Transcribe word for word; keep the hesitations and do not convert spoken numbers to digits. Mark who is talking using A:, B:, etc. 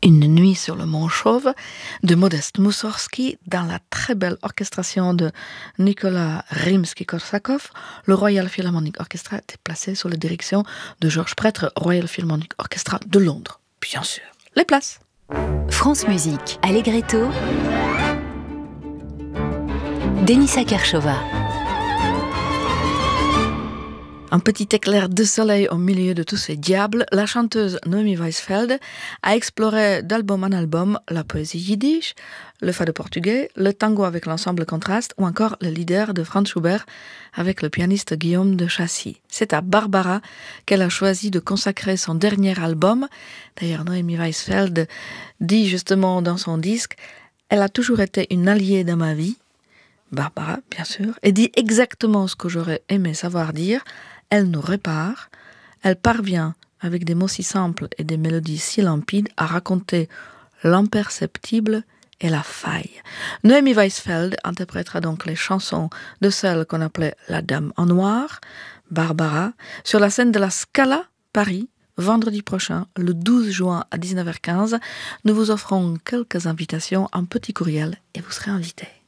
A: Une nuit sur le Mont Chauve de Modeste Moussorgsky dans la très belle orchestration de Nicolas Rimsky-Korsakov. Le Royal Philharmonic Orchestra était placé sous la direction de Georges Prêtre, Royal Philharmonic Orchestra de Londres. Bien sûr, les places.
B: France Musique, Allegretto, Denisa Kershova.
A: Un petit éclair de soleil au milieu de tous ces diables, la chanteuse Noémie Weisfeld a exploré d'album en album la poésie yiddish, le fado portugais, le tango avec l'ensemble Contraste ou encore le leader de Franz Schubert avec le pianiste Guillaume de Chassis. C'est à Barbara qu'elle a choisi de consacrer son dernier album. D'ailleurs, Noémie Weisfeld dit justement dans son disque « Elle a toujours été une alliée dans ma vie ». Barbara, bien sûr, et dit exactement ce que j'aurais aimé savoir dire. Elle nous répare, elle parvient, avec des mots si simples et des mélodies si limpides, à raconter l'imperceptible et la faille. Noémie Weisfeld interprétera donc les chansons de celle qu'on appelait la Dame en Noir, Barbara, sur la scène de la Scala, Paris, vendredi prochain, le douze juin à dix-neuf heures quinze. Nous vous offrons quelques invitations, un petit courriel et vous serez invités.